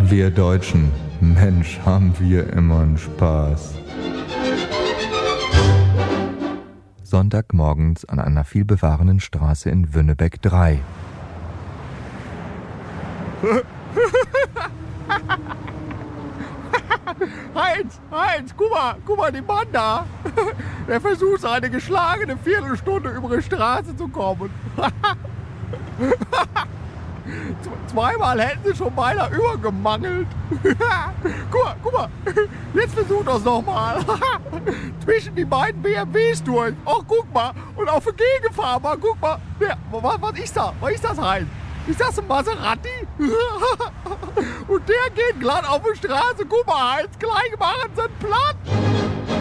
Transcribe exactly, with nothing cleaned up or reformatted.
Wir Deutschen, Mensch, haben wir immer einen Spaß. Sonntagmorgens an einer vielbefahrenen Straße in Wünnebek drei. Heinz, Heinz, guck mal, guck mal, den Mann da. Der versucht eine geschlagene Viertelstunde über die Straße zu kommen. Zweimal hätten sie schon beinahe übergemangelt. Guck mal, guck mal, jetzt versucht er es nochmal. Zwischen die beiden B M Ws durch. Oh, guck mal, und auf der Gegenfahrer, guck mal. Der, was, was ist das? Was ist das, Heinz? Ist das ein Maserati? Und der geht glatt auf die Straße. Guck mal, Heinz, gleich machen sie ihn platt.